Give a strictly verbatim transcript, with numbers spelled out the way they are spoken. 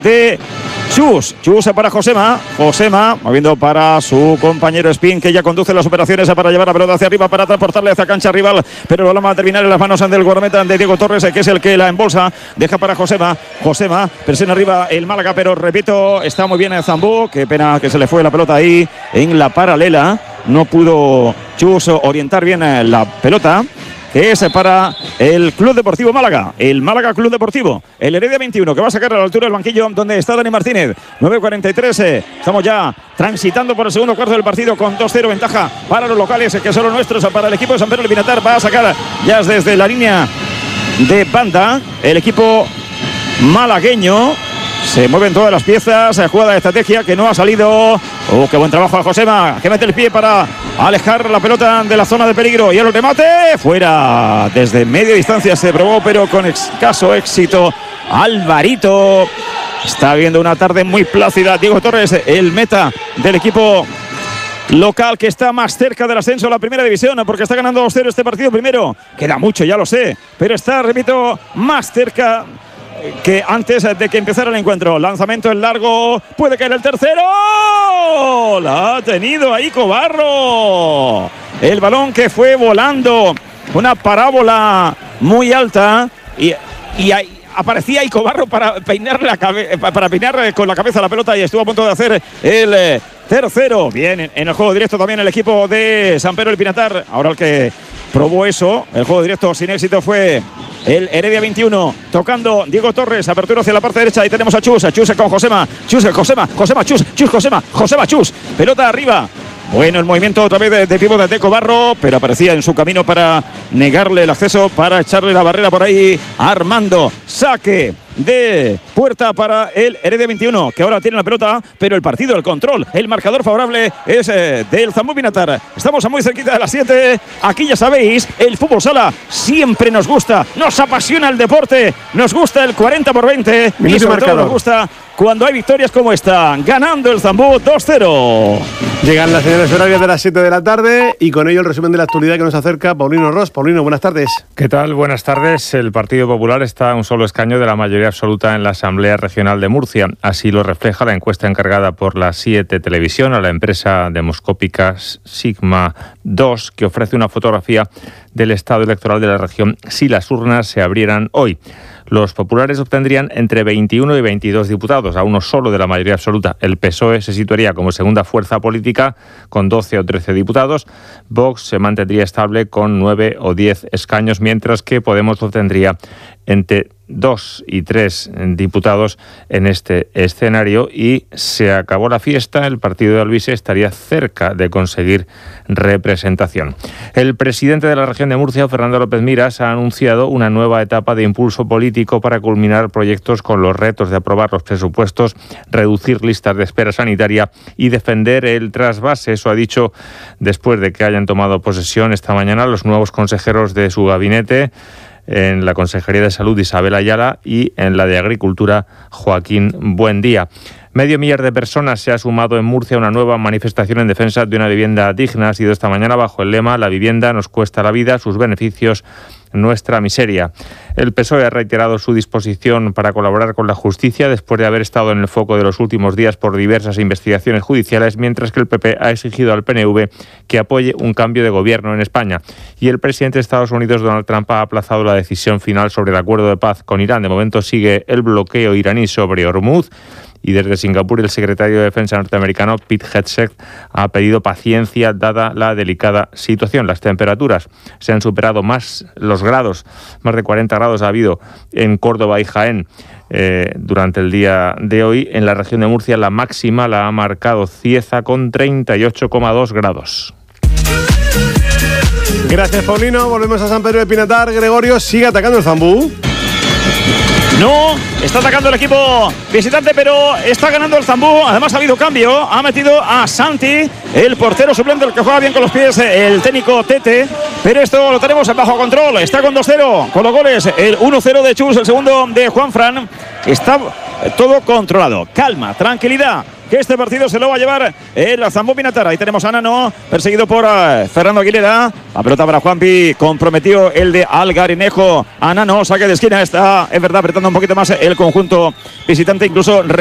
de Chus, Chus para Josema, Josema moviendo para su compañero Spin, que ya conduce las operaciones para llevar la pelota hacia arriba, para transportarle hacia cancha rival, pero lo va a terminar en las manos del guardameta de Diego Torres, que es el que la embolsa, deja para Josema, Josema, presiona arriba el Málaga, pero repito, está muy bien el Zambú, qué pena que se le fue la pelota ahí en la paralela, no pudo Chus orientar bien la pelota, que es para el Club Deportivo Málaga, el Málaga Club Deportivo, el Heredia veintiuno, que va a sacar a la altura del banquillo donde está Dani Martínez. nueve cuarenta y tres, eh, estamos ya transitando por el segundo cuarto del partido con dos cero ventaja para los locales, que son los nuestros, para el equipo de San Pedro del Pinatar. Va a sacar ya desde la línea de banda el equipo malagueño. Se mueven todas las piezas, jugada de estrategia que no ha salido. Oh, qué buen trabajo a Josema, que mete el pie para alejar la pelota de la zona de peligro. Y el remate, fuera. Desde media distancia se probó, pero con escaso éxito. Alvarito está viendo una tarde muy plácida. Diego Torres, el meta del equipo local, que está más cerca del ascenso a la primera división, porque está ganando dos cero este partido primero. Queda mucho, ya lo sé, pero está, repito, más cerca que antes de que empezara el encuentro. Lanzamiento en largo, puede caer el tercero. La ha tenido ahí Cobarro. El balón que fue volando, una parábola muy alta, y, y ahí aparecía Icobarro para peinar la cabe- para peinar con la cabeza la pelota, y estuvo a punto de hacer el eh, tercero. Bien, en, en el juego directo también el equipo de San Pedro del Pinatar. Ahora el que probó eso, el juego directo sin éxito, fue el Heredia veintiuno, tocando Diego Torres, apertura hacia la parte derecha. Ahí tenemos a Chus, a Chus con Josema, Chus, Josema, Josema, Chus, Chus, Josema, Josema, Chus, pelota arriba. Bueno, el movimiento otra vez de, de pívot de Cobarro, pero aparecía en su camino para negarle el acceso, para echarle la barrera por ahí. Armando, saque de puerta para el Heredia veintiuno, que ahora tiene la pelota, pero el partido, el control, el marcador favorable es eh, del Zambú Pinatar. Estamos a muy cerquita de las siete. Aquí ya sabéis, el fútbol sala siempre nos gusta, nos apasiona el deporte, nos gusta el cuarenta por veinte y sobre todo nos gusta cuando hay victorias como esta, ganando el Zambú dos cero. Llegan las señales horarias de las siete de la tarde y con ello el resumen de la actualidad que nos acerca Paulino Ros. Paulino, buenas tardes. ¿Qué tal? Buenas tardes. El Partido Popular está a un solo escaño de la mayoría absoluta en la Asamblea Regional de Murcia. Así lo refleja la encuesta encargada por la siete Televisión a la empresa demoscópica Sigma dos, que ofrece una fotografía del estado electoral de la región si las urnas se abrieran hoy. Los populares obtendrían entre veintiuno y veintidós diputados, a uno solo de la mayoría absoluta. El P S O E se situaría como segunda fuerza política con doce o trece diputados. Vox se mantendría estable con nueve o diez escaños, mientras que Podemos obtendría entre dos y tres diputados en este escenario, y se acabó la fiesta. El partido de Albise estaría cerca de conseguir representación. El presidente de la región de Murcia, Fernando López Miras, ha anunciado una nueva etapa de impulso político para culminar proyectos con los retos de aprobar los presupuestos, reducir listas de espera sanitaria y defender el trasvase. Eso ha dicho después de que hayan tomado posesión esta mañana los nuevos consejeros de su gabinete. En la Consejería de Salud, Isabel Ayala, y en la de Agricultura, Joaquín Buendía. Medio millar de personas se ha sumado en Murcia a una nueva manifestación en defensa de una vivienda digna. Ha sido esta mañana bajo el lema: la vivienda nos cuesta la vida, sus beneficios nuestra miseria. El P S O E ha reiterado su disposición para colaborar con la justicia después de haber estado en el foco de los últimos días por diversas investigaciones judiciales, mientras que el P P ha exigido al P N V que apoye un cambio de gobierno en España. Y el presidente de Estados Unidos, Donald Trump, ha aplazado la decisión final sobre el acuerdo de paz con Irán. De momento sigue el bloqueo iraní sobre Hormuz. Y desde Singapur, el secretario de Defensa norteamericano, Pete Hegseth, ha pedido paciencia dada la delicada situación. Las temperaturas se han superado más los grados, más de cuarenta grados ha habido en Córdoba y Jaén eh, durante el día de hoy. En la región de Murcia la máxima la ha marcado Cieza con treinta y ocho coma dos grados. Gracias, Paulino. Volvemos a San Pedro de Pinatar. Gregorio, sigue atacando el Zambú. No, está atacando el equipo visitante, pero está ganando el Zambú. Además ha habido cambio, ha metido a Santi, el portero suplente, el que juega bien con los pies, el técnico Tete. Pero esto lo tenemos bajo control, está con dos cero, con los goles, el uno cero de Chus, el segundo de Juanfran. Está todo controlado, calma, tranquilidad. que este partido se lo va a llevar el Zambó Pinatar. Ahí tenemos a Nano, perseguido por uh, Fernando Aguilera. La pelota para Juanpi, comprometió el de Algarinejo a Nano. Saque de esquina, está en verdad apretando un poquito más el conjunto visitante, incluso